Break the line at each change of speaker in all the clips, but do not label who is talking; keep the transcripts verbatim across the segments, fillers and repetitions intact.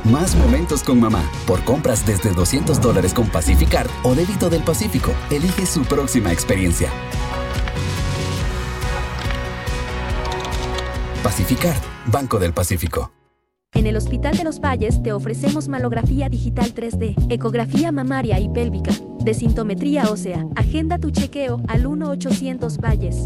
Más momentos con mamá. Por compras desde doscientos dólares con Pacificard o débito del Pacífico. Elige su próxima experiencia. Pacificard, Banco del Pacífico.
En el Hospital de los Valles te ofrecemos mamografía digital tres D, ecografía mamaria y pélvica, desintometría ósea. Agenda tu chequeo al uno ochocientos Valles.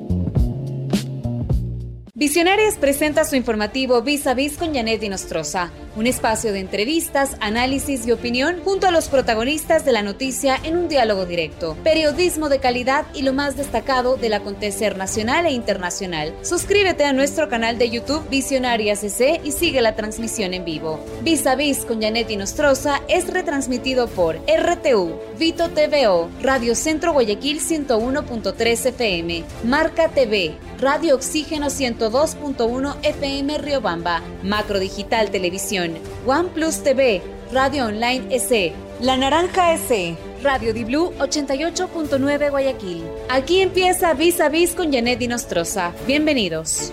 Visionarias presenta su informativo Vis a Vis con Janet Dinostroza, un espacio de entrevistas, análisis y opinión junto a los protagonistas de la noticia en un diálogo directo, periodismo de calidad y lo más destacado del acontecer nacional e internacional. Suscríbete a nuestro canal de YouTube Visionarias C C y sigue la transmisión en vivo. Vis a Vis con Janet Dinostroza es retransmitido por R T U, Vito T V O, Radio Centro Guayaquil ciento uno punto tres F M, Marca T V, Radio Oxígeno ciento dos punto uno F M Riobamba, Macro Digital Televisión, OnePlus T V, Radio Online S, La Naranja S, Radio Di Blue ochenta y ocho punto nueve Guayaquil. Aquí empieza Vis a Vis con Janet Dinostroza. Bienvenidos.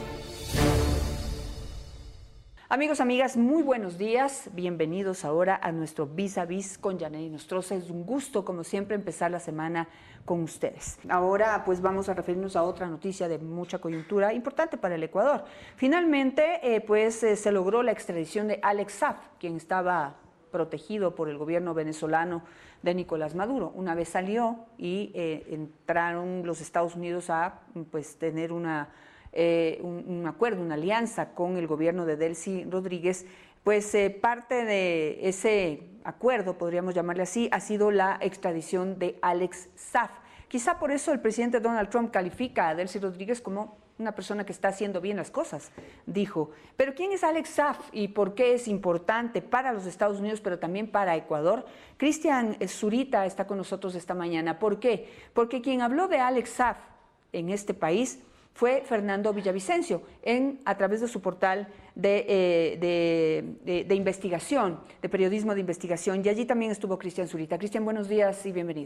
Amigos, amigas, muy buenos días. Bienvenidos ahora a nuestro Vis a Vis con Janet Dinostroza. Es un gusto, como siempre, empezar la semana con ustedes. Ahora, pues, vamos a referirnos a otra noticia de mucha coyuntura importante para el Ecuador. Finalmente, eh, pues, eh, se logró la extradición de Alex Saab, quien estaba protegido por el gobierno venezolano de Nicolás Maduro. Una vez salió y eh, entraron los Estados Unidos a, pues, tener una Eh, un, un acuerdo, una alianza con el gobierno de Delcy Rodríguez, pues eh, parte de ese acuerdo, podríamos llamarle así, ha sido la extradición de Alex Saab. Quizá por eso el presidente Donald Trump califica a Delcy Rodríguez como una persona que está haciendo bien las cosas, dijo. Pero ¿quién es Alex Saab y por qué es importante para los Estados Unidos, pero también para Ecuador? Cristian Zurita está con nosotros esta mañana. ¿Por qué? Porque quien habló de Alex Saab en este país fue Fernando Villavicencio, en, a través de su portal de, eh, de, de, de investigación, de periodismo de investigación, y allí también estuvo Cristian Zurita. Cristian, buenos días y bienvenido.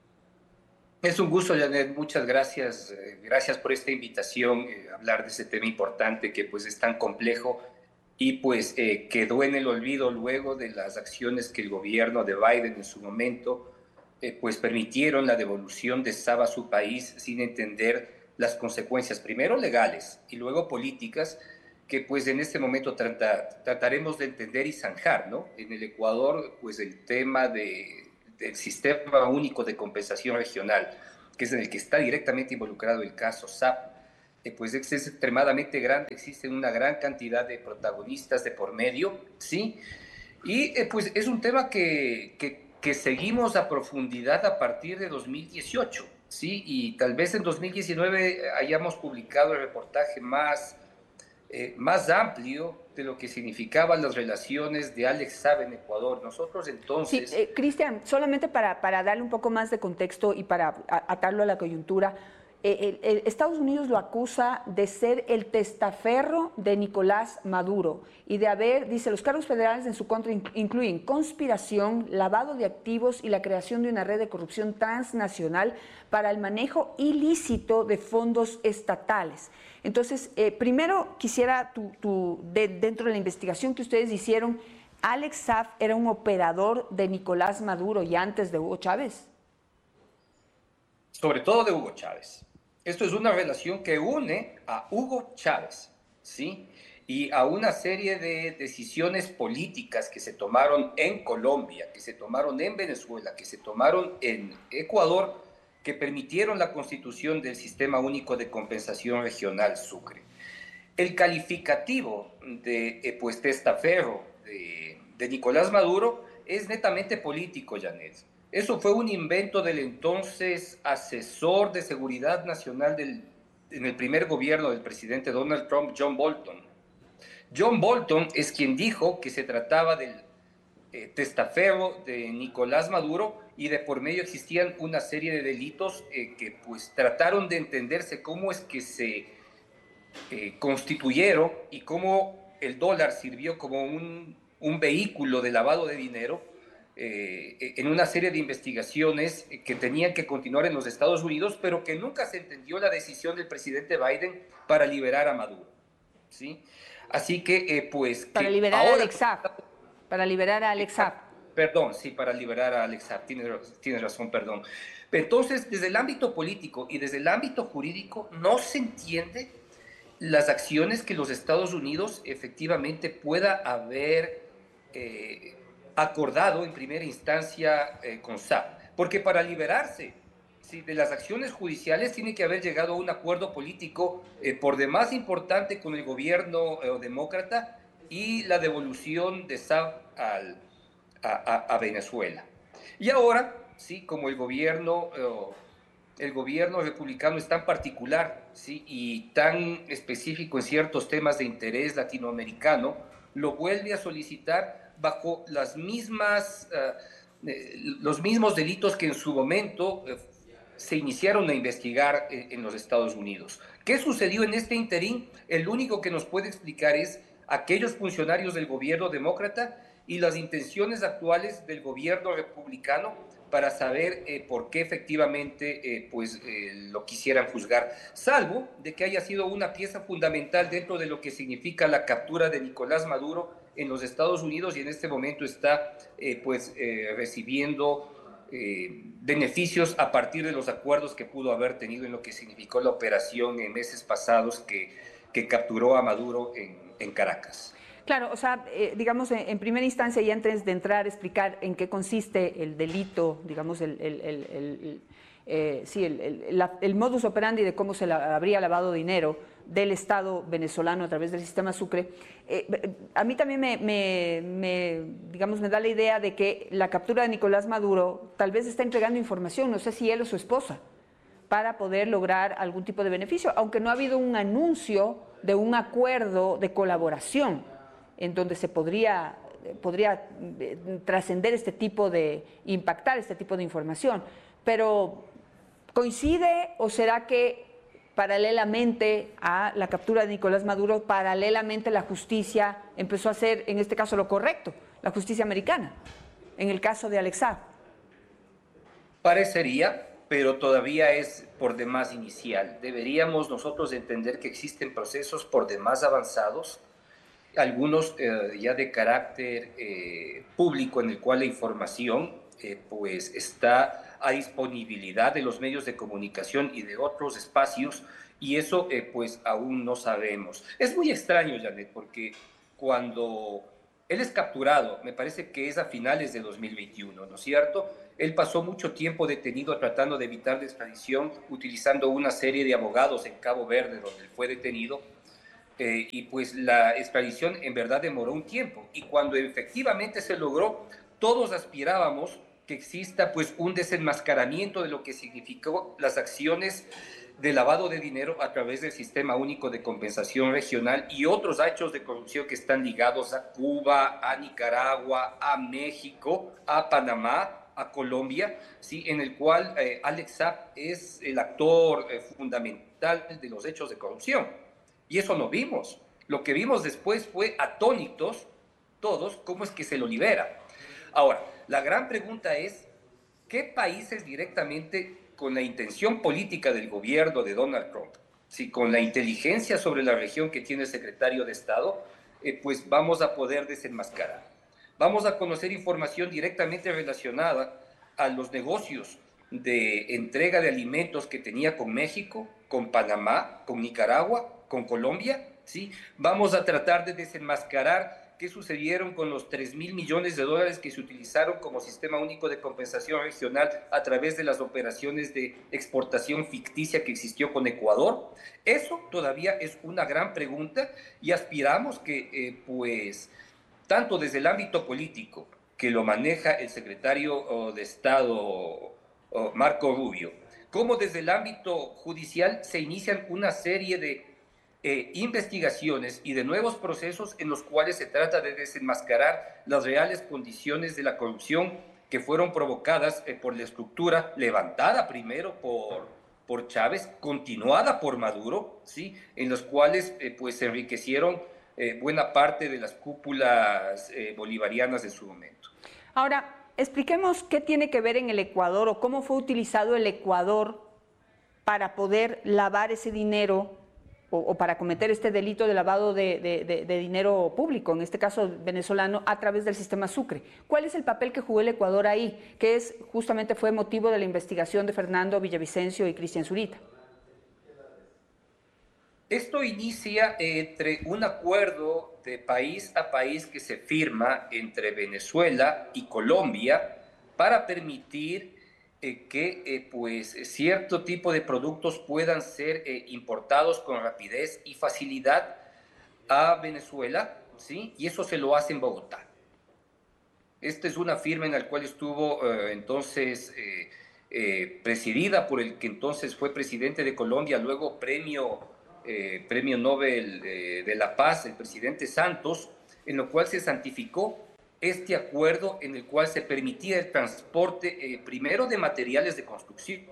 Es un gusto, Janet, muchas gracias. Gracias por esta invitación, eh, hablar de ese tema importante que pues es tan complejo y pues eh, quedó en el olvido luego de las acciones que el gobierno de Biden en su momento eh, pues permitieron la devolución de Saab a su país sin entender las consecuencias, primero legales y luego políticas, que pues en este momento trata, trataremos de entender y zanjar, ¿no? En el Ecuador, pues el tema de, del Sistema Único de Compensación Regional, que es en el que está directamente involucrado el caso Saab, eh, pues es, es extremadamente grande, existe una gran cantidad de protagonistas de por medio, ¿sí? Y eh, pues es un tema que, que, que seguimos a profundidad a partir de dos mil dieciocho, sí, y tal vez en dos mil diecinueve hayamos publicado el reportaje más, eh, más amplio de lo que significaban las relaciones de Alex Saab en Ecuador. Nosotros entonces...
Sí, eh, Cristian, solamente para, para darle un poco más de contexto y para atarlo a la coyuntura, eh, el, el Estados Unidos lo acusa de ser el testaferro de Nicolás Maduro y de haber, dice, los cargos federales en su contra incluyen conspiración, lavado de activos y la creación de una red de corrupción transnacional para el manejo ilícito de fondos estatales. Entonces, eh, primero quisiera, tu, tu, de, dentro de la investigación que ustedes hicieron, ¿Alex Saab era un operador de Nicolás Maduro y antes de Hugo Chávez?
Sobre todo de Hugo Chávez. Esto es una relación que une a Hugo Chávez, ¿sí? Y a una serie de decisiones políticas que se tomaron en Colombia, que se tomaron en Venezuela, que se tomaron en Ecuador, que permitieron la constitución del Sistema Único de Compensación Regional Sucre. El calificativo de eh, pues, testaferro de, de Nicolás Maduro es netamente político, Janet. Eso fue un invento del entonces asesor de seguridad nacional del, en el primer gobierno del presidente Donald Trump, John Bolton. John Bolton es quien dijo que se trataba del eh, testaferro de Nicolás Maduro y de por medio existían una serie de delitos eh, que pues trataron de entenderse cómo es que se eh, constituyeron y cómo el dólar sirvió como un, un vehículo de lavado de dinero eh, en una serie de investigaciones que tenían que continuar en los Estados Unidos, pero que nunca se entendió la decisión del presidente Biden para liberar a Maduro, ¿sí? Así que, eh, pues...
Para
que
liberar
ahora,
a Alex Saab. Para liberar a Alex Saab.
Perdón, sí, para liberar a Alex Saab, tienes, tienes razón, perdón. Entonces, desde el ámbito político y desde el ámbito jurídico, no se entiende las acciones que los Estados Unidos efectivamente pueda haber eh, acordado en primera instancia eh, con Saab. Porque para liberarse sí, de las acciones judiciales tiene que haber llegado a un acuerdo político eh, por demás importante con el gobierno eh, demócrata y la devolución de Saab al, a, a, a Venezuela. Y ahora, sí, como el gobierno, eh, el gobierno republicano es tan particular, sí, y tan específico en ciertos temas de interés latinoamericano, lo vuelve a solicitar bajo las mismas, eh, eh, los mismos delitos que en su momento eh, se iniciaron a investigar eh, en los Estados Unidos. ¿Qué sucedió en este interín? El único que nos puede explicar es aquellos funcionarios del gobierno demócrata y las intenciones actuales del gobierno republicano para saber eh, por qué efectivamente eh, pues, eh, lo quisieran juzgar, salvo de que haya sido una pieza fundamental dentro de lo que significa la captura de Nicolás Maduro en los Estados Unidos, y en este momento está eh, pues, eh, recibiendo eh, beneficios a partir de los acuerdos que pudo haber tenido en lo que significó la operación en meses pasados que, que capturó a Maduro en, en Caracas.
Claro, o sea, eh, digamos, en, en primera instancia, y antes de entrar a explicar en qué consiste el delito, digamos, el, el, el, el, eh, sí, el, el, la, el modus operandi de cómo se la, habría lavado dinero del Estado venezolano a través del sistema Sucre, eh, a mí también me, me, me, digamos, me da la idea de que la captura de Nicolás Maduro tal vez está entregando información, no sé si él o su esposa, para poder lograr algún tipo de beneficio, aunque no ha habido un anuncio de un acuerdo de colaboración en donde se podría, podría trascender este tipo de, impactar este tipo de información. Pero, ¿coincide o será que paralelamente a la captura de Nicolás Maduro, paralelamente la justicia empezó a hacer, en este caso, lo correcto, la justicia americana, en el caso de Alex Saab?
Parecería, pero todavía es por demás inicial. Deberíamos nosotros entender que existen procesos por demás avanzados, algunos eh, ya de carácter eh, público, en el cual la información eh, pues está a disponibilidad de los medios de comunicación y de otros espacios, y eso eh, pues aún no sabemos. Es muy extraño, Janet, porque cuando él es capturado, me parece que es a finales de dos mil veintiuno, ¿no es cierto? Él pasó mucho tiempo detenido tratando de evitar la extradición, utilizando una serie de abogados en Cabo Verde, donde él fue detenido. Eh, y pues la extradición en verdad demoró un tiempo, y cuando efectivamente se logró, todos aspirábamos que exista pues un desenmascaramiento de lo que significó las acciones de lavado de dinero a través del Sistema Único de Compensación Regional y otros hechos de corrupción que están ligados a Cuba, a Nicaragua, a México, a Panamá, a Colombia, ¿sí? En el cual eh, Alex Saab es el actor eh, fundamental de los hechos de corrupción. Y eso no vimos. Lo que vimos después fue atónitos, todos, cómo es que se lo libera. Ahora, la gran pregunta es, ¿qué países directamente con la intención política del gobierno de Donald Trump, si con la inteligencia sobre la región que tiene el secretario de Estado, eh, pues vamos a poder desenmascarar? Vamos a conocer información directamente relacionada a los negocios de entrega de alimentos que tenía con México, con Panamá, con Nicaragua, con Colombia, ¿sí? Vamos a tratar de desenmascarar qué sucedieron con los tres mil millones de dólares que se utilizaron como Sistema Único de Compensación Regional a través de las operaciones de exportación ficticia que existió con Ecuador. Eso todavía es una gran pregunta, y aspiramos que, eh, pues, tanto desde el ámbito político, que lo maneja el secretario oh, de Estado oh, Marco Rubio, como desde el ámbito judicial se inician una serie de Eh, investigaciones y de nuevos procesos en los cuales se trata de desenmascarar las reales condiciones de la corrupción que fueron provocadas eh, por la estructura levantada primero por, por Chávez, continuada por Maduro, ¿sí? En los cuales eh, pues, se enriquecieron eh, buena parte de las cúpulas eh, bolivarianas de su momento.
Ahora, expliquemos qué tiene que ver en el Ecuador o cómo fue utilizado el Ecuador para poder lavar ese dinero o, o para cometer este delito de lavado de, de, de, de dinero público, en este caso venezolano, a través del sistema Sucre. ¿Cuál es el papel que jugó el Ecuador ahí? Que es justamente fue motivo de la investigación de Fernando Villavicencio y Cristian Zurita.
Esto inicia entre un acuerdo de país a país que se firma entre Venezuela y Colombia para permitir eh, que eh, pues, cierto tipo de productos puedan ser eh, importados con rapidez y facilidad a Venezuela, ¿sí? Y eso se lo hace en Bogotá. Esta es una firma en la cual estuvo eh, entonces eh, eh, presidida por el que entonces fue presidente de Colombia, luego premio... Eh, Premio Nobel eh, de la Paz, el presidente Santos, en lo cual se santificó este acuerdo en el cual se permitía el transporte eh, primero de materiales de construcción,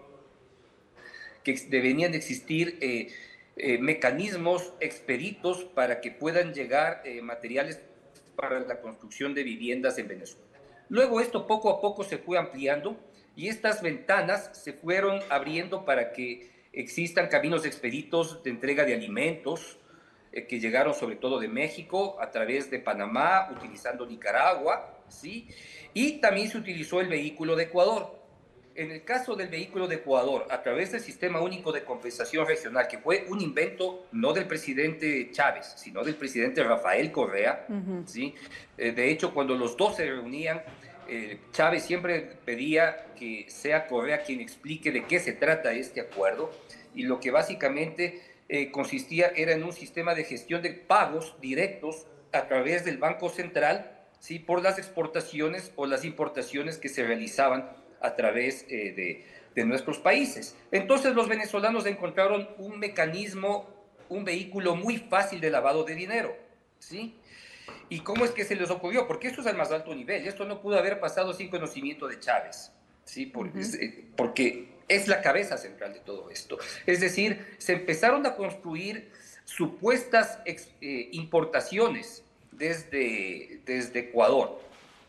que deberían de existir eh, eh, mecanismos expeditos para que puedan llegar eh, materiales para la construcción de viviendas en Venezuela. Luego esto poco a poco se fue ampliando y estas ventanas se fueron abriendo para que existan caminos expeditos de entrega de alimentos eh, que llegaron sobre todo de México a través de Panamá, utilizando Nicaragua, ¿sí? Y también se utilizó el vehículo de Ecuador. En el caso del vehículo de Ecuador, a través del Sistema Único de Compensación Regional, que fue un invento no del presidente Chávez, sino del presidente Rafael Correa, uh-huh. ¿sí? Eh, de hecho, cuando los dos se reunían, Eh, Chávez siempre pedía que sea Correa quien explique de qué se trata este acuerdo, y lo que básicamente eh, consistía era en un sistema de gestión de pagos directos a través del Banco Central, ¿sí? Por las exportaciones o las importaciones que se realizaban a través eh, de, de nuestros países. Entonces los venezolanos encontraron un mecanismo, un vehículo muy fácil de lavado de dinero, ¿sí? ¿Y cómo es que se les ocurrió? Porque esto es al más alto nivel. Esto no pudo haber pasado sin conocimiento de Chávez, ¿sí? Por, uh-huh. es, eh, porque es la cabeza central de todo esto. Es decir, se empezaron a construir supuestas ex, eh, importaciones desde, desde Ecuador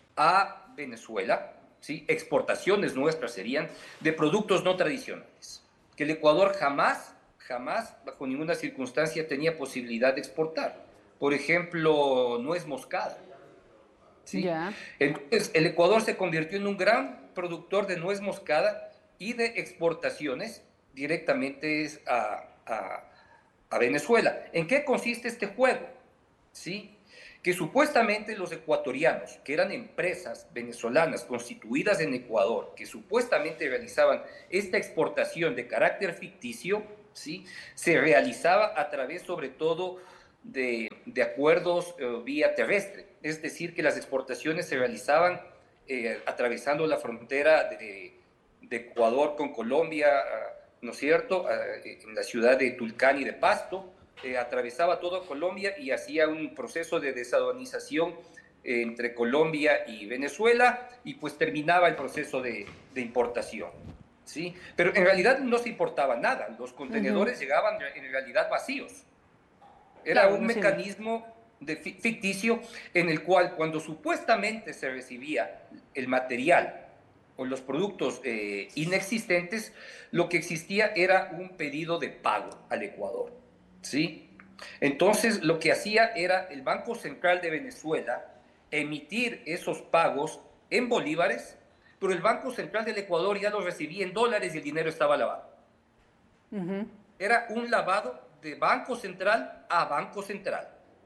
a Venezuela, ¿sí? Exportaciones nuestras serían de productos no tradicionales, que el Ecuador jamás, jamás, bajo ninguna circunstancia, tenía posibilidad de exportar. Por ejemplo, nuez moscada. ¿Sí? Yeah. Entonces, el Ecuador se convirtió en un gran productor de nuez moscada y de exportaciones directamente a, a, a Venezuela. ¿En qué consiste este juego? ¿Sí? Que supuestamente los ecuatorianos, que eran empresas venezolanas constituidas en Ecuador, que supuestamente realizaban esta exportación de carácter ficticio, ¿sí? Se realizaba a través sobre todo De, de acuerdos eh, vía terrestre, es decir, que las exportaciones se realizaban eh, atravesando la frontera de, de Ecuador con Colombia, ¿no es cierto?, eh, en la ciudad de Tulcán y de Pasto, eh, atravesaba toda Colombia y hacía un proceso de desaduanización eh, entre Colombia y Venezuela, y pues terminaba el proceso de, de importación, ¿sí? Pero en realidad no se importaba nada, los contenedores uh-huh. llegaban en realidad vacíos. Era claro, un sí. mecanismo de ficticio en el cual cuando supuestamente se recibía el material o los productos eh, inexistentes, lo que existía era un pedido de pago al Ecuador, ¿sí? Entonces lo que hacía era el Banco Central de Venezuela emitir esos pagos en bolívares, pero el Banco Central del Ecuador ya los recibía en dólares y el dinero estaba lavado. Uh-huh. Era un lavado de Banco Central a Banco Central.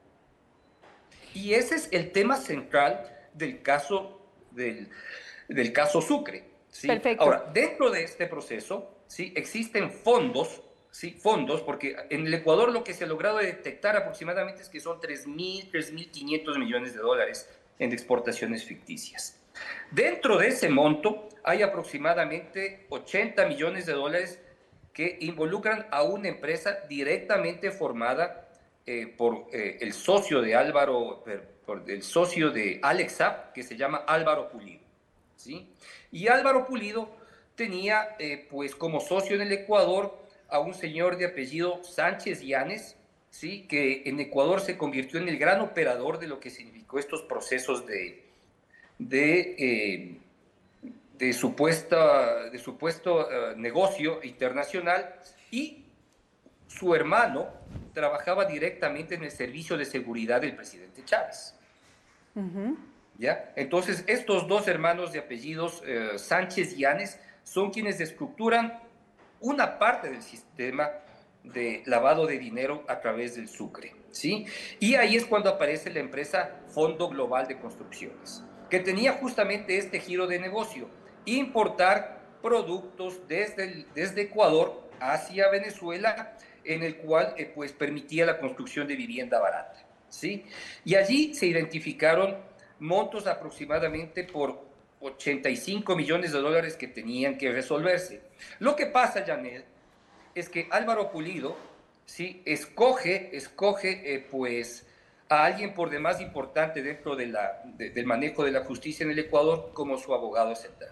Y ese es el tema central del caso, del, del caso Sucre, ¿sí? Perfecto. Ahora, dentro de este proceso, ¿sí? Existen fondos, ¿sí? Fondos, porque en el Ecuador lo que se ha logrado detectar aproximadamente es que son tres mil, tres mil quinientos millones de dólares en exportaciones ficticias. Dentro de ese monto hay aproximadamente ochenta millones de dólares que involucran a una empresa directamente formada eh, por eh, el socio de Álvaro, por el socio de Alex Saab, que se llama Álvaro Pulido, ¿sí? Y Álvaro Pulido tenía eh, pues como socio en el Ecuador a un señor de apellido Sánchez Yanes, ¿sí? Que en Ecuador se convirtió en el gran operador de lo que significó estos procesos de, de eh, de, supuesta, de supuesto uh, negocio internacional, y su hermano, trabajaba directamente en el servicio de seguridad del presidente Chávez. Uh-huh. ¿Ya? Entonces, estos dos hermanos de apellidos eh, Sánchez y Yanes son quienes estructuran una parte del sistema de lavado de dinero a través del Sucre, ¿sí? Y ahí es cuando aparece la empresa Fondo Global de Construcciones, que tenía justamente este giro de negocio: importar productos desde, el, desde Ecuador hacia Venezuela, en el cual eh, pues permitía la construcción de vivienda barata, ¿sí? Y allí se identificaron montos aproximadamente por ochenta y cinco millones de dólares que tenían que resolverse. Lo que pasa, Janet, es que Álvaro Pulido, ¿sí?, escoge, escoge eh, pues, a alguien por demás importante dentro de la, de, del manejo de la justicia en el Ecuador como su abogado central.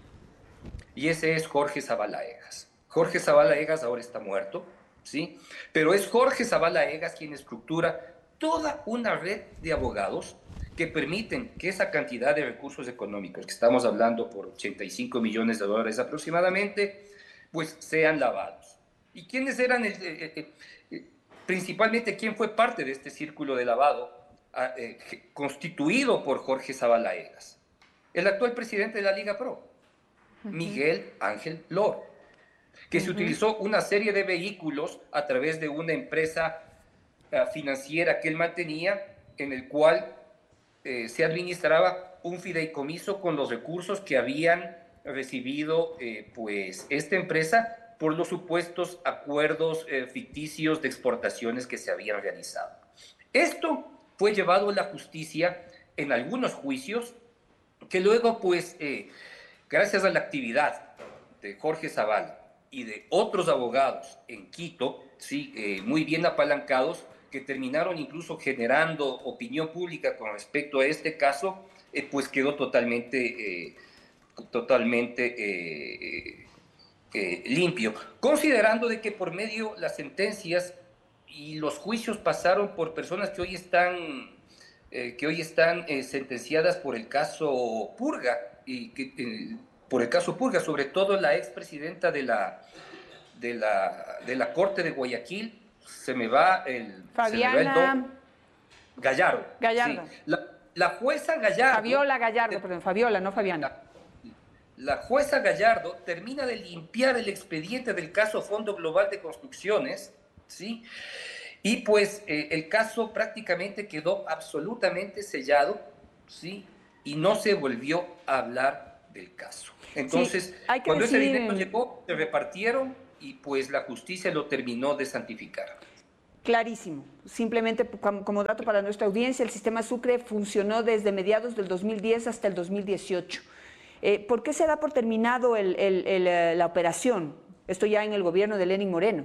Y ese es Jorge Zavala Egas. Jorge Zavala Egas ahora está muerto, ¿sí? Pero es Jorge Zavala Egas quien estructura toda una red de abogados que permiten que esa cantidad de recursos económicos, que estamos hablando por ochenta y cinco millones de dólares aproximadamente, pues sean lavados. ¿Y quiénes eran? El, eh, eh, eh, principalmente, ¿quién fue parte de este círculo de lavado eh, constituido por Jorge Zavala Egas? El actual presidente de la Liga Pro, uh-huh. Miguel Ángel Lor, que uh-huh. se utilizó una serie de vehículos a través de una empresa uh, financiera que él mantenía, en el cual eh, se administraba un fideicomiso con los recursos que habían recibido eh, pues, esta empresa por los supuestos acuerdos eh, ficticios de exportaciones que se habían realizado. Esto fue llevado a la justicia en algunos juicios que luego, pues, eh, gracias a la actividad de Jorge Zavala y de otros abogados en Quito, sí, eh, muy bien apalancados, que terminaron incluso generando opinión pública con respecto a este caso, eh, pues quedó totalmente, eh, totalmente eh, eh, limpio, considerando de que por medio las sentencias y los juicios pasaron por personas que hoy están, eh, que hoy están eh, sentenciadas por el caso Purga, y que, eh, por el caso Purga, sobre todo la expresidenta de la, de la, de la Corte de Guayaquil, se me va el...
Fabiana...
Se me va el Gallardo.
Gallardo.
Sí. La, la jueza Gallardo...
Fabiola Gallardo, de, perdón, Fabiola, no Fabiana.
La, la jueza Gallardo termina de limpiar el expediente del caso Fondo Global de Construcciones, ¿sí? Y pues eh, el caso prácticamente quedó absolutamente sellado, ¿sí? Y no se volvió a hablar del caso. Entonces, sí, cuando decir... ese dinero llegó, se repartieron y pues la justicia lo terminó de santificar.
Clarísimo. Simplemente como dato para nuestra audiencia, el sistema Sucre funcionó desde mediados del dos mil diez hasta el dos mil dieciocho. Eh, ¿Por qué se da por terminado el, el, el, la operación? Esto ya en el gobierno de Lenín Moreno.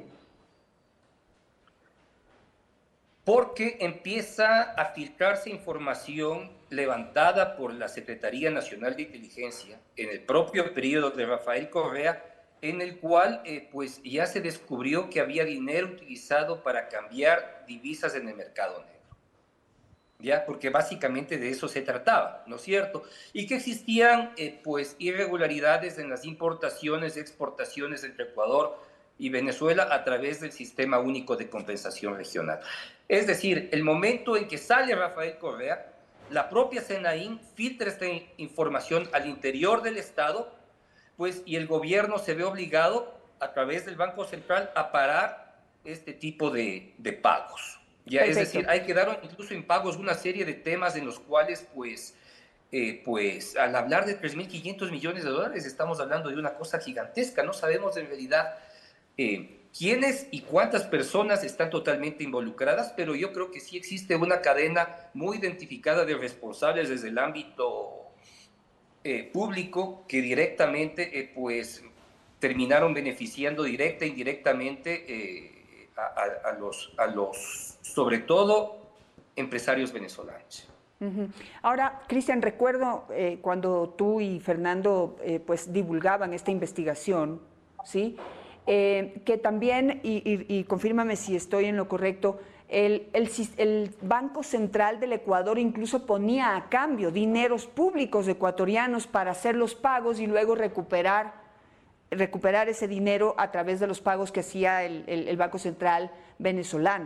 Porque empieza a filtrarse información levantada por la Secretaría Nacional de Inteligencia en el propio periodo de Rafael Correa, en el cual eh, pues ya se descubrió que había dinero utilizado para cambiar divisas en el mercado negro, ¿ya? Porque básicamente de eso se trataba, ¿no es cierto? Y que existían eh, pues irregularidades en las importaciones y exportaciones entre Ecuador y Venezuela a través del Sistema Único de Compensación Regional. Es decir, el momento en que sale Rafael Correa, la propia SENAIN filtra esta información al interior del Estado, pues, y el gobierno se ve obligado a través del Banco Central a parar este tipo de, de pagos. Ya, es decir, hay quedaron incluso impagos una serie de temas en los cuales, pues, eh, pues al hablar de tres mil quinientos millones de dólares, estamos hablando de una cosa gigantesca. No sabemos en realidad eh, quiénes y cuántas personas están totalmente involucradas, pero yo creo que sí existe una cadena muy identificada de responsables desde el ámbito Eh, público que directamente eh, pues terminaron beneficiando directa e indirectamente eh, a, a, a, los, a los, sobre todo, empresarios venezolanos.
Uh-huh. Ahora, Cristian, recuerdo eh, cuando tú y Fernando eh, pues divulgaban esta investigación, ¿sí? Eh, que también, y, y, y confírmame si estoy en lo correcto, El, el, el Banco Central del Ecuador incluso ponía a cambio dineros públicos ecuatorianos para hacer los pagos y luego recuperar, recuperar ese dinero a través de los pagos que hacía el, el, el Banco Central venezolano.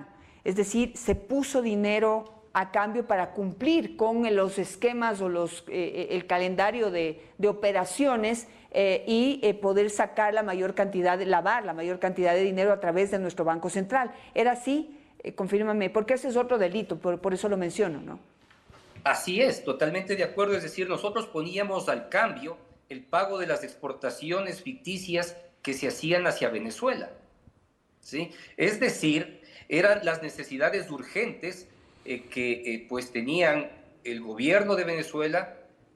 Es decir, se puso dinero a cambio para cumplir con los esquemas o los, eh, el calendario de, de operaciones eh, y eh, poder sacar la mayor cantidad, de, lavar la mayor cantidad de dinero a través de nuestro Banco Central. ¿Era así? Eh, confírmame, porque ese es otro delito, por, por eso lo menciono, ¿no?
Así es, totalmente de acuerdo. Es decir, nosotros poníamos al cambio el pago de las exportaciones ficticias que se hacían hacia Venezuela, ¿sí? Es decir, eran las necesidades urgentes eh, que eh, pues tenían el gobierno de Venezuela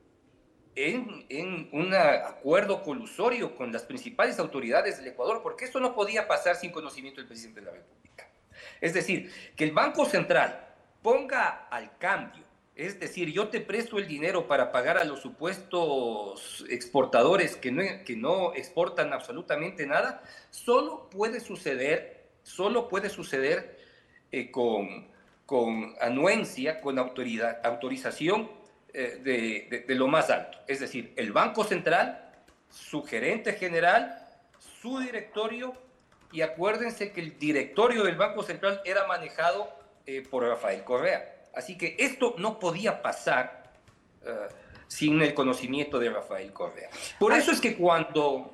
en, en un acuerdo colusorio con las principales autoridades del Ecuador, porque esto no podía pasar sin conocimiento del presidente de la República. Es decir, que el Banco Central ponga al cambio, es decir, yo te presto el dinero para pagar a los supuestos exportadores que no, que no exportan absolutamente nada, solo puede suceder, solo puede suceder eh, con, con anuencia, con autoridad, autorización eh, de, de, de lo más alto. Es decir, el Banco Central, su gerente general, su directorio, y acuérdense que el directorio del Banco Central era manejado eh, por Rafael Correa. Así que esto no podía pasar uh, sin el conocimiento de Rafael Correa. Por eso es que cuando,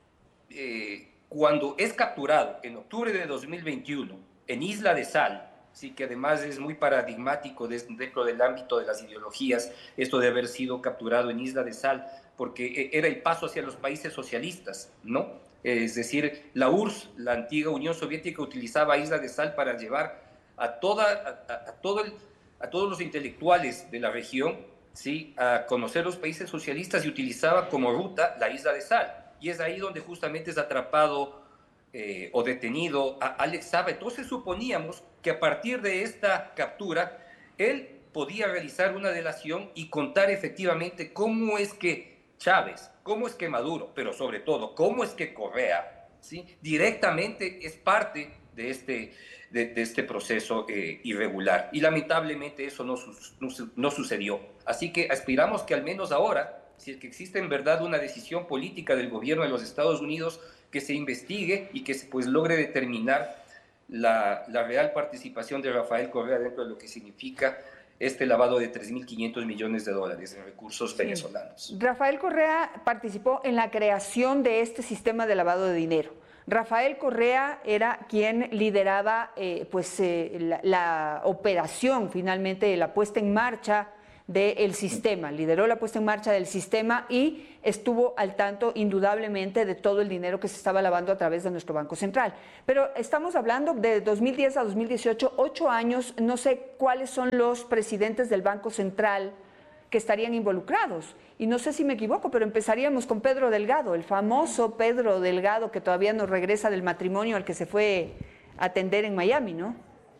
eh, cuando es capturado en octubre de dos mil veintiuno en Isla de Sal, sí, que además es muy paradigmático dentro del ámbito de las ideologías, esto de haber sido capturado en Isla de Sal, porque era el paso hacia los países socialistas, ¿no? Es decir, la U R S S, la antigua Unión Soviética, utilizaba Isla de Sal para llevar a, toda, a, a, a todo el... a todos los intelectuales de la región, ¿sí?, a conocer los países socialistas, y utilizaba como ruta la Isla de Sal. Y es ahí donde justamente es atrapado eh, o detenido a Alex Saab. Entonces suponíamos que a partir de esta captura, él podía realizar una delación y contar efectivamente cómo es que Chávez, cómo es que Maduro, pero sobre todo, cómo es que Correa, ¿sí?, directamente es parte de este... De, de este proceso eh, irregular. Y lamentablemente eso no, su, no, no sucedió. Así que aspiramos que al menos ahora, si es que existe en verdad una decisión política del gobierno de los Estados Unidos, que se investigue y que se pues logre determinar la, la real participación de Rafael Correa dentro de lo que significa este lavado de tres mil quinientos millones de dólares en recursos sí. venezolanos.
Rafael Correa participó en la creación de este sistema de lavado de dinero. Rafael Correa era quien lideraba eh, pues, eh, la, la operación, finalmente, la puesta en marcha del sistema, lideró la puesta en marcha del sistema y estuvo al tanto indudablemente de todo el dinero que se estaba lavando a través de nuestro Banco Central. Pero estamos hablando de dos mil diez a dos mil dieciocho, ocho años, no sé cuáles son los presidentes del Banco Central que estarían involucrados. Y no sé si me equivoco, pero empezaríamos con Pedro Delgado, el famoso Pedro Delgado que todavía no regresa del matrimonio al que se fue a atender en Miami, ¿no?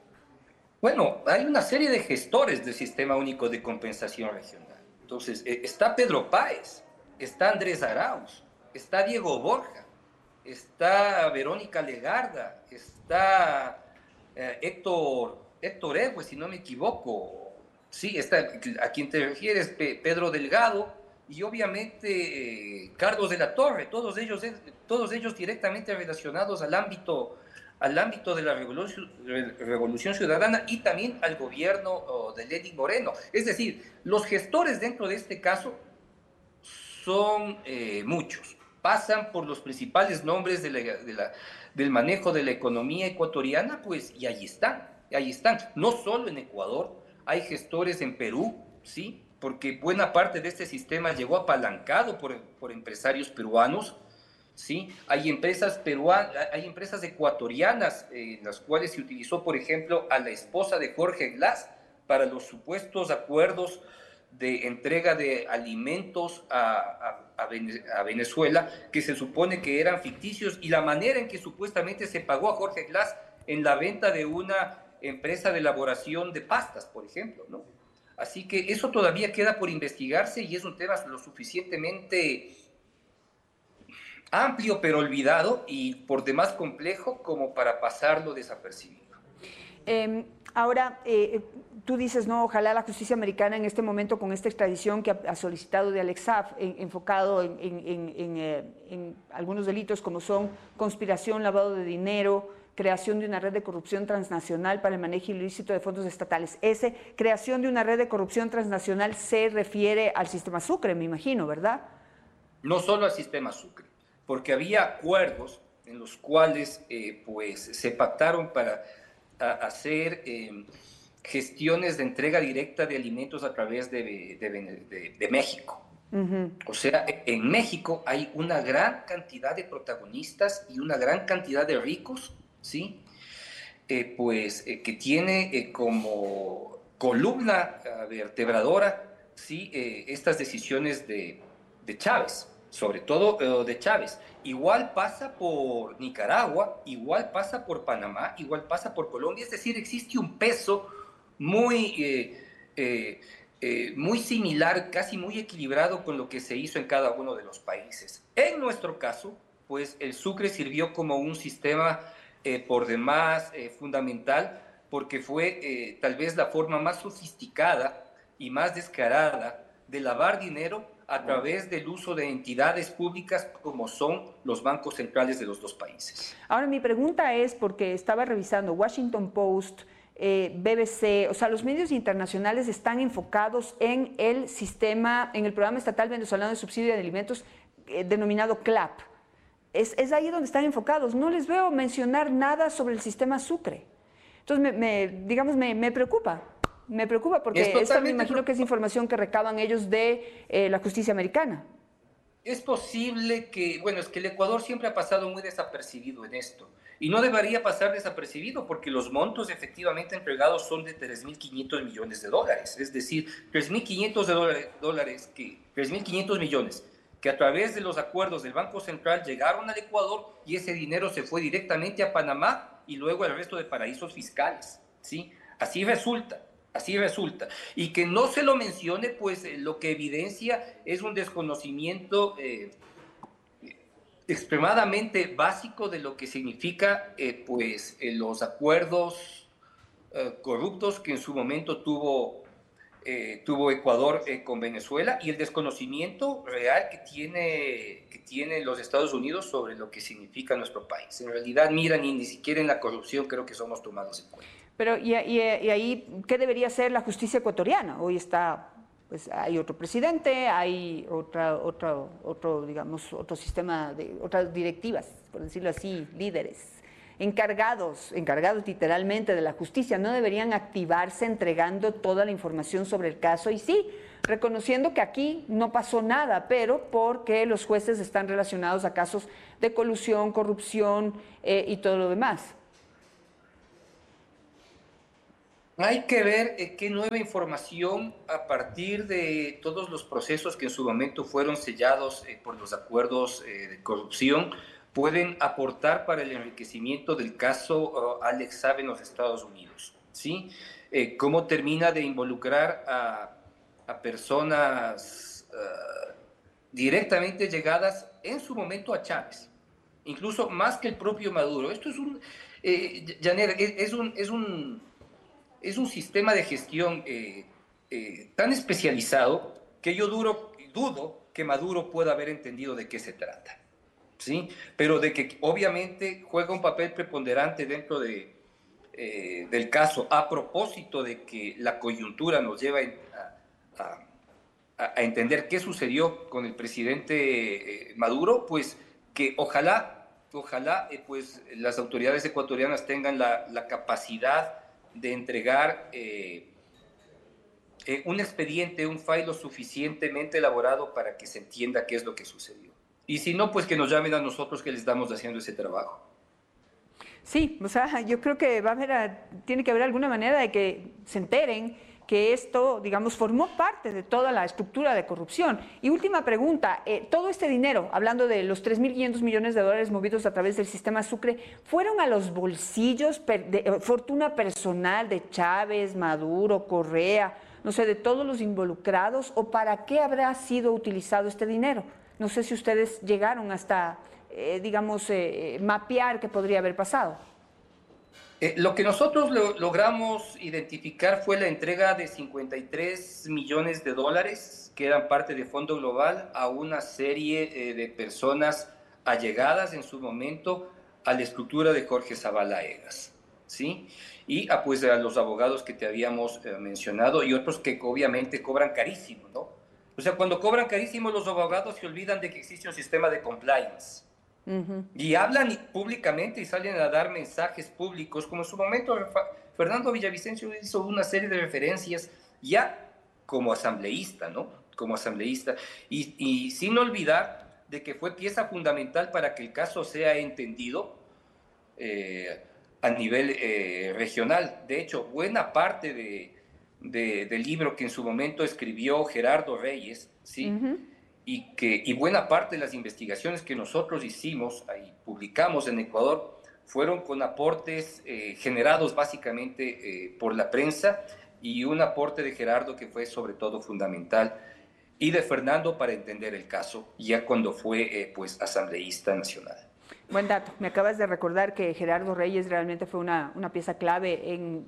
Bueno, hay una serie de gestores del Sistema Único de Compensación Regional. Entonces, está Pedro Páez, está Andrés Arauz, está Diego Borja, está Verónica Legarda, está eh, Héctor, Héctor Ewe, si no me equivoco. Sí, está, a quien te refieres, Pedro Delgado, y obviamente eh, Carlos de la Torre, todos ellos, todos ellos directamente relacionados al ámbito, al ámbito de la revolución, revolución ciudadana y también al gobierno oh, de Lenín Moreno. Es decir, los gestores dentro de este caso son eh, muchos, pasan por los principales nombres de la, de la, del manejo de la economía ecuatoriana, pues, y ahí están, ahí están, no solo en Ecuador, hay gestores en Perú, ¿sí?, porque buena parte de este sistema llegó apalancado por, por empresarios peruanos, ¿sí? Hay empresas peruanas, hay empresas ecuatorianas eh, en las cuales se utilizó, por ejemplo, a la esposa de Jorge Glass para los supuestos acuerdos de entrega de alimentos a, a, a Venezuela, que se supone que eran ficticios, y la manera en que supuestamente se pagó a Jorge Glass en la venta de una empresa de elaboración de pastas, por ejemplo, ¿no? Así que eso todavía queda por investigarse y es un tema lo suficientemente amplio pero olvidado y por demás complejo como para pasarlo desapercibido.
Eh, ahora, eh, tú dices, no, ojalá la justicia americana en este momento con esta extradición que ha, ha solicitado de Alex Saab, en, enfocado en, en, en, en, eh, en algunos delitos como son conspiración, lavado de dinero, creación de una red de corrupción transnacional para el manejo ilícito de fondos estatales. Ese, creación de una red de corrupción transnacional se refiere al sistema Sucre, me imagino, ¿verdad?
No solo al sistema Sucre, porque había acuerdos en los cuales eh, pues, se pactaron para a, hacer eh, gestiones de entrega directa de alimentos a través de, de, de, de México. Uh-huh. O sea, en México hay una gran cantidad de protagonistas y una gran cantidad de ricos, ¿sí? Eh, pues eh, que tiene eh, como columna uh, vertebradora, ¿sí? Eh, estas decisiones de, de Chávez, sobre todo uh, de Chávez. Igual pasa por Nicaragua, igual pasa por Panamá, igual pasa por Colombia, es decir, existe un peso muy... Eh, eh, Eh, muy similar, casi muy equilibrado con lo que se hizo en cada uno de los países. En nuestro caso, pues el Sucre sirvió como un sistema eh, por demás eh, fundamental, porque fue eh, tal vez la forma más sofisticada y más descarada de lavar dinero a través del uso de entidades públicas como son los bancos centrales de los dos países.
Ahora mi pregunta es, porque estaba revisando Washington Post, Eh, B B C, o sea, los medios internacionales están enfocados en el sistema, en el programa estatal venezolano de subsidio de alimentos eh, denominado CLAP. Es, es ahí donde están enfocados. No les veo mencionar nada sobre el sistema Sucre. Entonces, me, me, digamos, me, me preocupa. Me preocupa porque esta me imagino que es información que recaban ellos de eh, la justicia americana.
Es posible que, bueno, es que el Ecuador siempre ha pasado muy desapercibido en esto. Y no debería pasar desapercibido porque los montos efectivamente entregados son de tres mil quinientos millones de dólares. Es decir, tres mil quinientos de dólares, que, tres mil quinientos millones que a través de los acuerdos del Banco Central llegaron al Ecuador y ese dinero se fue directamente a Panamá y luego al resto de paraísos fiscales, ¿sí? Así resulta. Así resulta. Y que no se lo mencione, pues eh, lo que evidencia es un desconocimiento eh, extremadamente básico de lo que significa eh, pues, eh, los acuerdos eh, corruptos que en su momento tuvo, eh, tuvo Ecuador eh, con Venezuela y el desconocimiento real que tiene, que tiene los Estados Unidos sobre lo que significa nuestro país. En realidad, mira, ni, ni siquiera en la corrupción creo que somos tomados en cuenta.
Pero, ¿y, y, y ahí qué debería hacer la justicia ecuatoriana? Hoy está, pues hay otro presidente, hay otra, otra, otro, digamos, otro sistema, de otras directivas, por decirlo así, líderes, encargados, encargados literalmente de la justicia. ¿No deberían activarse entregando toda la información sobre el caso? Y sí, reconociendo que aquí no pasó nada, pero porque los jueces están relacionados a casos de colusión, corrupción eh, y todo lo demás.
Hay que ver eh, qué nueva información a partir de todos los procesos que en su momento fueron sellados eh, por los acuerdos eh, de corrupción pueden aportar para el enriquecimiento del caso uh, Alex Saab en los Estados Unidos, ¿sí? Eh, cómo termina de involucrar a, a personas uh, directamente llegadas en su momento a Chávez, incluso más que el propio Maduro. Esto es un, eh, Janer, es, es un... Es un Es un sistema de gestión eh, eh, tan especializado que yo duro, dudo que Maduro pueda haber entendido de qué se trata, ¿sí? Pero de que obviamente juega un papel preponderante dentro de, eh, del caso, a propósito de que la coyuntura nos lleva a, a, a entender qué sucedió con el presidente eh, Maduro, pues que ojalá, ojalá eh, pues, las autoridades ecuatorianas tengan la, la capacidad de entregar eh, eh, un expediente, un file lo suficientemente elaborado para que se entienda qué es lo que sucedió. Y si no, pues que nos llamen a nosotros que les estamos haciendo ese trabajo.
Sí, o sea, yo creo que va a haber, a, tiene que haber alguna manera de que se enteren que esto, digamos, formó parte de toda la estructura de corrupción. Y última pregunta, eh, todo este dinero, hablando de los tres mil quinientos millones de dólares movidos a través del sistema Sucre, ¿fueron a los bolsillos, per, de, eh, fortuna personal de Chávez, Maduro, Correa, no sé, de todos los involucrados, o para qué habrá sido utilizado este dinero? No sé si ustedes llegaron hasta, eh, digamos, eh, mapear qué podría haber pasado.
Eh, lo que nosotros lo, logramos identificar fue la entrega de cincuenta y tres millones de dólares que eran parte de Fondo Global a una serie eh, de personas allegadas en su momento a la estructura de Jorge Zavala Egas, ¿sí? Y a, pues, a los abogados que te habíamos eh, mencionado y otros que obviamente cobran carísimo, ¿no? O sea, cuando cobran carísimo los abogados se olvidan de que existe un sistema de compliance. Uh-huh. Y hablan públicamente y salen a dar mensajes públicos, como en su momento Fernando Villavicencio hizo una serie de referencias ya como asambleísta, ¿no? Como asambleísta. Y, y sin olvidar de que fue pieza fundamental para que el caso sea entendido eh, a nivel eh, regional. De hecho, buena parte de, de, del libro que en su momento escribió Gerardo Reyes, ¿sí? Uh-huh. y, que, y buena parte de las investigaciones que nosotros hicimos y publicamos en Ecuador fueron con aportes eh, generados básicamente eh, por la prensa y un aporte de Gerardo que fue sobre todo fundamental y de Fernando para entender el caso ya cuando fue eh, pues asambleísta nacional.
Buen dato. Me acabas de recordar que Gerardo Reyes realmente fue una, una pieza clave en,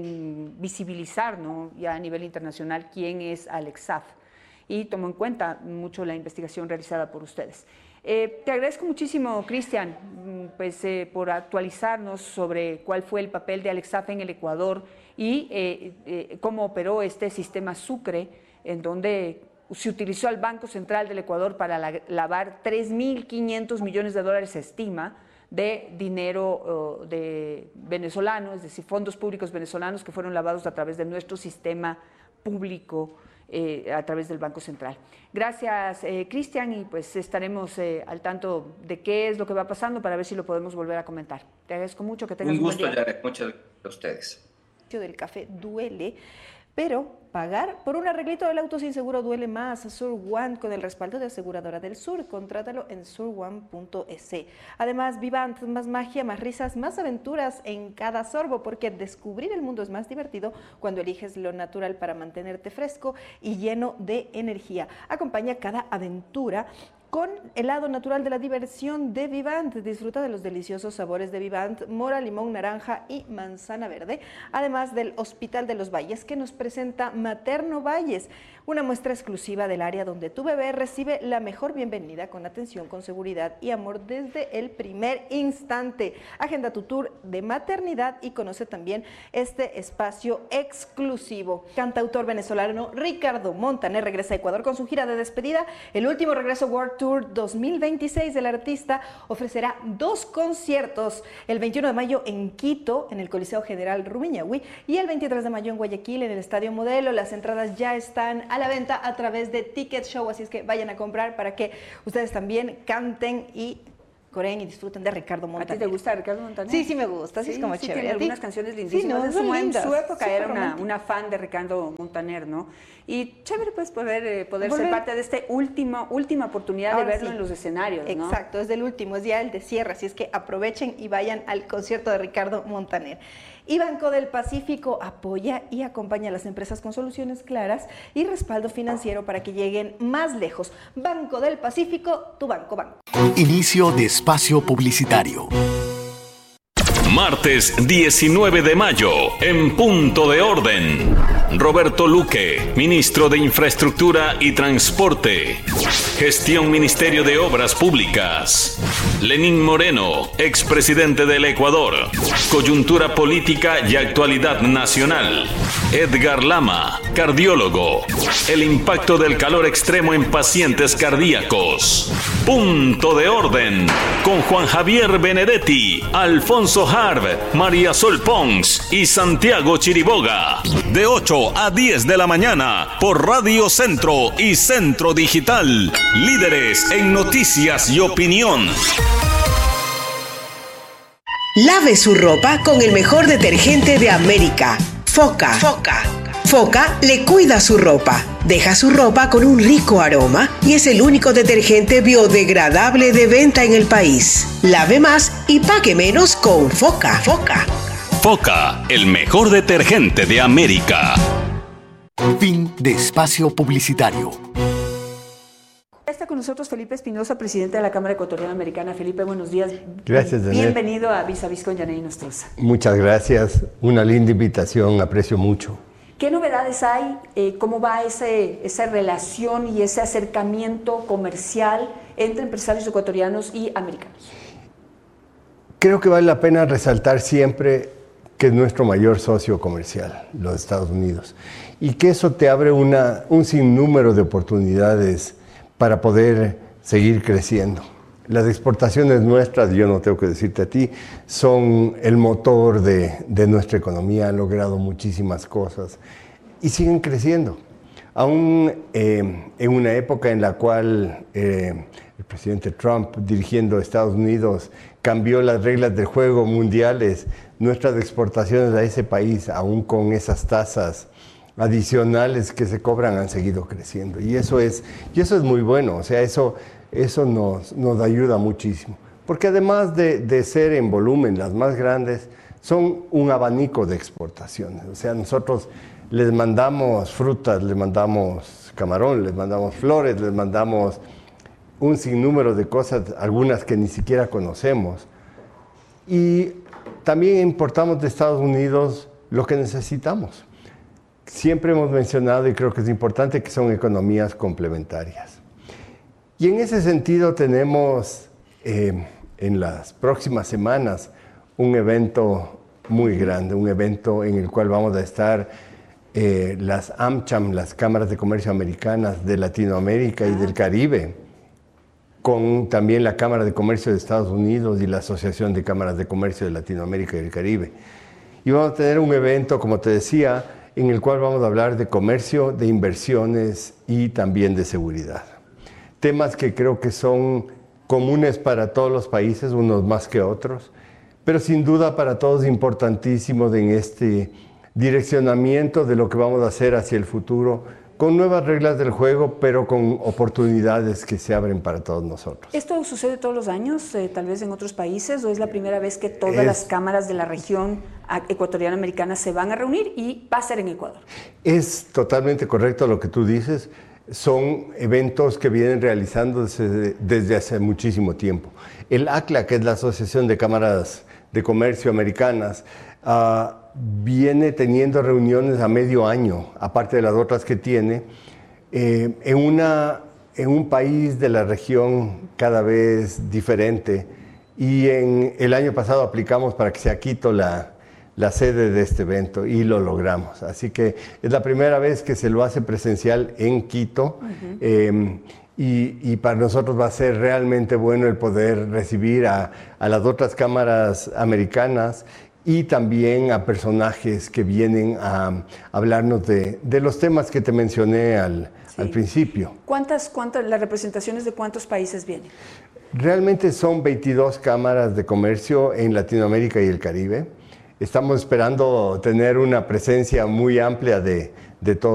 en visibilizar, ¿no? ya a nivel internacional quién es Alex Saab, y tomó en cuenta mucho la investigación realizada por ustedes. Eh, te agradezco muchísimo, Cristian, pues, eh, por actualizarnos sobre cuál fue el papel de Alex Saab en el Ecuador y eh, eh, cómo operó este sistema Sucre, en donde se utilizó al Banco Central del Ecuador para la, lavar tres mil quinientos millones de dólares, se estima, de dinero uh, de venezolano, es decir, fondos públicos venezolanos que fueron lavados a través de nuestro sistema público eh, a través del Banco Central. Gracias, eh, Cristian, y pues estaremos eh, al tanto de qué es lo que va pasando para ver si lo podemos volver a comentar. Te agradezco mucho, que tengas
un gusto,
un buen día.
Ya, muchas gracias a ustedes.
Del café duele, pero pagar por un arreglito del auto sin seguro duele más. Sur One, con el respaldo de Aseguradora del Sur. Contrátalo en sur one punto es. Además, Vivant, más magia, más risas, más aventuras en cada sorbo, porque descubrir el mundo es más divertido cuando eliges lo natural para mantenerte fresco y lleno de energía. Acompaña cada aventura con helado natural de la diversión de Vivant. Disfruta de los deliciosos sabores de Vivant, mora, limón, naranja y manzana verde, además del Hospital de los Valles, que nos presenta Materno Valles, una muestra exclusiva del área donde tu bebé recibe la mejor bienvenida con atención, con seguridad y amor desde el primer instante. Agenda tu tour de maternidad y conoce también este espacio exclusivo. Cantautor venezolano Ricardo Montaner regresa a Ecuador con su gira de despedida. El último regreso World Tour dos mil veintiséis del artista ofrecerá dos conciertos, el veintiuno de mayo en Quito, en el Coliseo General Rumiñahui, y el veintitrés de mayo en Guayaquil, en el Estadio Modelo. Las entradas ya están a la venta a través de Ticket Show, así es que vayan a comprar para que ustedes también canten y coreen y disfruten de Ricardo Montaner.
¿A ti te gusta Ricardo Montaner?
Sí, sí me gusta, así
sí,
es como
sí,
chévere.
Tiene algunas canciones lindísimas.
Sí, no,
en, su, en su época
Súper
era una, una fan de Ricardo Montaner, ¿no? Y chévere pues poder, eh, poder ser parte de esta última, última oportunidad Ahora de verlo sí. en los escenarios, ¿no?
Exacto, es del último, es ya el de cierre, así es que aprovechen y vayan al concierto de Ricardo Montaner. Y Banco del Pacífico apoya y acompaña a las empresas con soluciones claras y respaldo financiero para que lleguen más lejos. Banco del Pacífico, tu banco, banco.
Inicio de espacio publicitario.
Martes diecinueve de mayo, en punto de orden. Roberto Luque, ministro de Infraestructura y Transporte. Gestión Ministerio de Obras Públicas. Lenín Moreno, expresidente del Ecuador. Coyuntura política y actualidad nacional. Edgar Lama, cardiólogo. El impacto del calor extremo en pacientes cardíacos. Punto de orden, con Juan Javier Benedetti, Alfonso Harb, María Sol Pons y Santiago Chiriboga. De ocho a diez de la mañana por Radio Centro y Centro Digital. Líderes en noticias y opinión.
Lave su ropa con el mejor detergente de América. Foca. Foca. Foca le cuida su ropa, deja su ropa con un rico aroma y es el único detergente biodegradable de venta en el país. Lave más y pague menos con Foca. Foca.
Foca, el mejor detergente de América.
Fin de espacio publicitario.
Está con nosotros Felipe Espinosa, presidente de la Cámara Ecuatoriana Americana. Felipe, buenos días.
Gracias, Daniel.
Bienvenido a Vis a Vis con Yaney Nostroza.
Muchas gracias, una linda invitación, aprecio mucho.
¿Qué novedades hay? Eh, ¿Cómo va ese, esa relación y ese acercamiento comercial entre empresarios ecuatorianos y americanos?
Creo que vale la pena resaltar siempre que es nuestro mayor socio comercial, los Estados Unidos, y que eso te abre una, un sinnúmero de oportunidades para poder seguir creciendo. Las exportaciones nuestras, yo no tengo que decirte a ti, son el motor de, de nuestra economía, han logrado muchísimas cosas y siguen creciendo. Aún eh, en una época en la cual eh, el presidente Trump, dirigiendo a Estados Unidos, cambió las reglas del juego mundiales, nuestras exportaciones a ese país, aún con esas tasas adicionales que se cobran, han seguido creciendo. Y eso es, y eso es muy bueno, o sea, eso, eso nos, nos ayuda muchísimo. Porque además de, de ser en volumen las más grandes, son un abanico de exportaciones. O sea, nosotros les mandamos frutas, les mandamos camarón, les mandamos flores, les mandamos un sinnúmero de cosas, algunas que ni siquiera conocemos. Y también importamos de Estados Unidos lo que necesitamos. Siempre hemos mencionado, y creo que es importante, que son economías complementarias. Y en ese sentido tenemos eh, en las próximas semanas un evento muy grande, un evento en el cual vamos a estar eh, las AmCham, las Cámaras de Comercio Americanas de Latinoamérica y del Caribe, con también la Cámara de Comercio de Estados Unidos y la Asociación de Cámaras de Comercio de Latinoamérica y el Caribe. Y vamos a tener un evento, como te decía, en el cual vamos a hablar de comercio, de inversiones y también de seguridad. Temas que creo que son comunes para todos los países, unos más que otros, pero sin duda para todos importantísimos en este direccionamiento de lo que vamos a hacer hacia el futuro, con nuevas reglas del juego, pero con oportunidades que se abren para todos nosotros.
¿Esto sucede todos los años, eh, tal vez en otros países, o es la primera vez que todas es, las cámaras de la región ecuatoriana americana se van a reunir y va a ser en Ecuador? Es totalmente correcto lo que tú dices. Son eventos que vienen realizándose desde, desde hace muchísimo tiempo. El A C L A, que es la Asociación de Cámaras de Comercio Americanas, uh, viene teniendo reuniones a medio año, aparte de las otras que tiene, eh, en, una, en un país de la región cada vez diferente. Y en el año pasado aplicamos para que sea Quito la, la sede de este evento y lo logramos. Así que es la primera vez que se lo hace presencial en Quito. Uh-huh. eh, y, y para nosotros va a ser realmente bueno el poder recibir a, a las otras cámaras americanas y también a personajes que vienen a hablarnos de, de los temas que te mencioné al, sí. al principio. ¿Cuántas, cuántas, las representaciones de cuántos países vienen? Realmente son veintidós cámaras de comercio en Latinoamérica y el Caribe. Estamos esperando tener una presencia muy amplia de, de todos.